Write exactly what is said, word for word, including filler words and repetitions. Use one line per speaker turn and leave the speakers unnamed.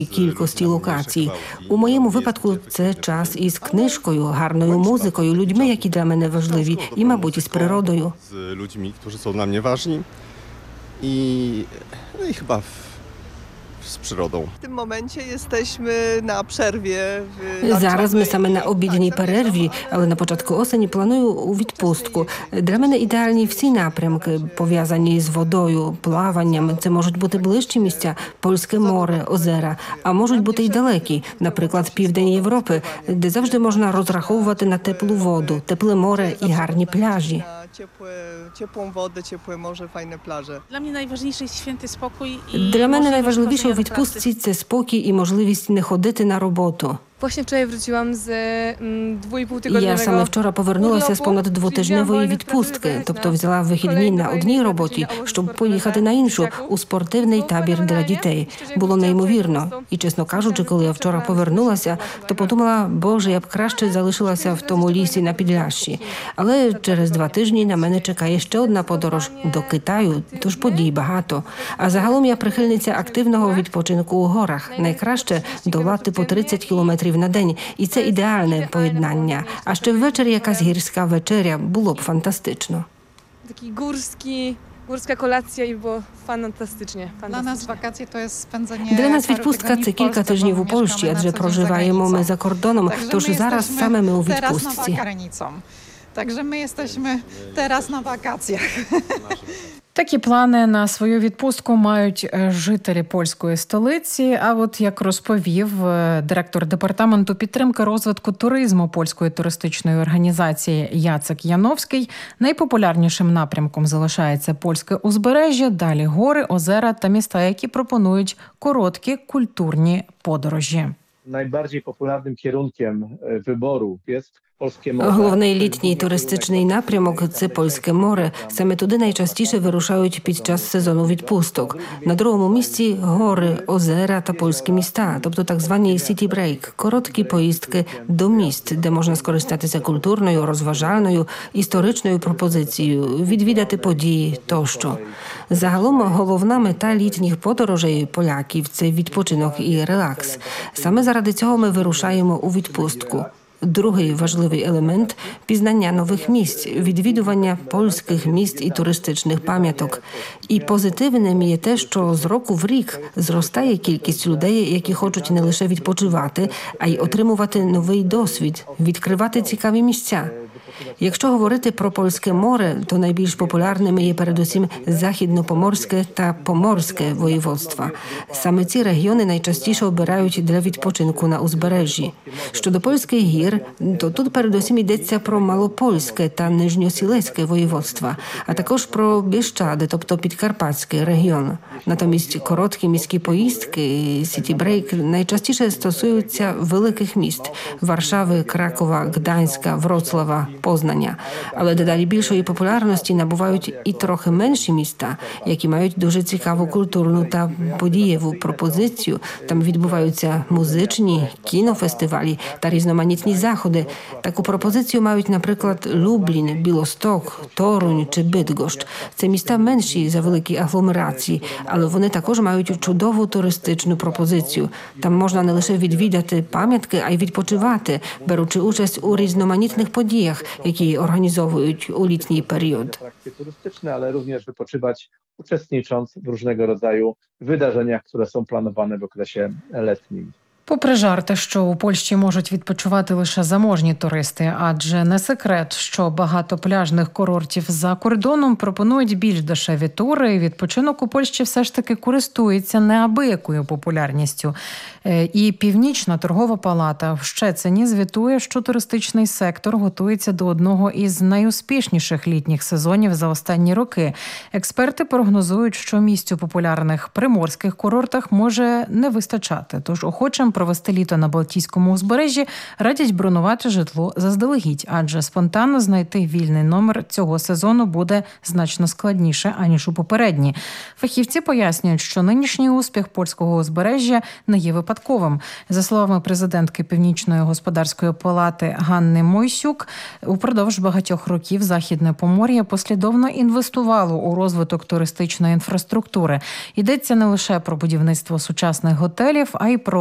кількості локацій. У моєму випадку це час із книжкою, гарною музикою, людьми, які для мене важливі, і, мабуть, із природою.
З людьми, які są dla mnie ważni. I, no i chyba z przyrodą.
W tym momencie jesteśmy na przerwie.
Зараз ми саме на обідній перерві, але на початку осені планую у відпустку. Для мене ідеальні всі напрямки, пов'язані з водою, плаванням. Це можуть бути ближчі місця, Польське море, озера, а можуть бути й далекі, наприклад, південь Європи, де завжди можна розраховувати на теплу воду, тепле море і гарні пляжі.
Ciepłą wodę, ciepłe morze, fajne plaże.
Dla mnie najważniejszy jest święty spokój.
Для мене найважливіше у відпустці – це спокій і можливість не ходити на роботу.
Właśnie wczoraj wróciłam z dwuipółtygodniowego
Я саме вчора повернулася з понад двотижневої відпустки, тобто взяла вихідні на одній роботі, щоб поїхати на іншу, у спортивний табір для дітей. Було неймовірно. І, чесно кажучи, коли я вчора повернулася, то подумала, боже, я б краще залишилася в тому лісі на Підляшші. Але через два тижні на мене чекає ще одна подорож до Китаю, тож подій багато. А загалом я прихильниця активного відпочинку у горах. Найкраще долати по тридцять кілометрів на день. І це ідеальне поєднання. А ще ввечері якась гірська вечеря. Було б фантастично.
Taki górski, górska kolacja i było fantastycznie.
Dla nas wakacje to jest spędzenie
Для нас відпустка – це кілька тижнів у Польщі, адже проживаємо ми за кордоном, тож зараз саме ми у відпустці.
Także my jesteśmy teraz na wakacjach.
Такі плани на свою відпустку мають жителі польської столиці. А от, як розповів директор департаменту підтримки розвитку туризму польської туристичної організації Яцек Яновський, найпопулярнішим напрямком залишається польське узбережжя, далі гори, озера та міста, які пропонують короткі культурні подорожі.
Найbardziej popularnym kierunkiem wyboru jest Polskie Morze.
Головний літній туристичний напрямок – це Польське море. Саме туди найчастіше вирушають під час сезону відпусток. На другому місці – гори, озера та польські міста, тобто так звані city break – короткі поїздки до міст, де можна скористатися культурною, розважальною, історичною пропозицією, відвідати події тощо. Загалом головна мета літніх подорожей поляків – це відпочинок і релакс. Саме заради цього ми вирушаємо у відпустку. Другий важливий елемент – пізнання нових місць, відвідування польських міст і туристичних пам'яток. І позитивним є те, що з року в рік зростає кількість людей, які хочуть не лише відпочивати, а й отримувати новий досвід, відкривати цікаві місця. Якщо говорити про Польське море, то найбільш популярними є передусім Західно-Поморське та Поморське воєводства. Саме ці регіони найчастіше обирають для відпочинку на узбережжі. Щодо польських гір, то тут передусім йдеться про Малопольське та Нижньосілецьке воєводства, а також про Біeszczady, тобто Підкарпатський регіон. Натомість короткі міські поїздки, сіті-брейк, найчастіше стосуються великих міст – Варшави, Кракова, Гданська, Вроцлава, Познання. Але дедалі більшої популярності набувають і трохи менші міста, які мають дуже цікаву культурну та подієву пропозицію. Там відбуваються музичні, кінофестивалі та різноманітні заходи. Таку пропозицію мають, наприклад, Люблін, Білосток, Торунь чи Бидгощ. Це міста менші за великі агломерації, але вони також мають чудову туристичну пропозицію. Там можна не лише відвідати пам'ятки, а й відпочивати, беручи участь у різноманітних подіях, які організовують у літній період.
Turystyczne, ale również wypoczywać, uczestnicząc w różnego rodzaju wydarzeniach, które są planowane w okresie letnim.
Попри жарти, що у Польщі можуть відпочивати лише заможні туристи, адже не секрет, що багато пляжних курортів за кордоном пропонують більш дешеві тури, і відпочинок у Польщі все ж таки користується неабиякою популярністю. І Північна торгова палата в Щецині звітує, що туристичний сектор готується до одного із найуспішніших літніх сезонів за останні роки. Експерти прогнозують, що місць у популярних приморських курортах може не вистачати, тож охочим провести літо на Балтійському узбережжі, радять бронювати житло заздалегідь, адже спонтанно знайти вільний номер цього сезону буде значно складніше, аніж у попередні. Фахівці пояснюють, що нинішній успіх польського узбережжя не є випадковим. За словами президентки Північної господарської палати Ганни Мойсюк, упродовж багатьох років Західне Помор'я послідовно інвестувало у розвиток туристичної інфраструктури. Йдеться не лише про будівництво сучасних готелів, а й про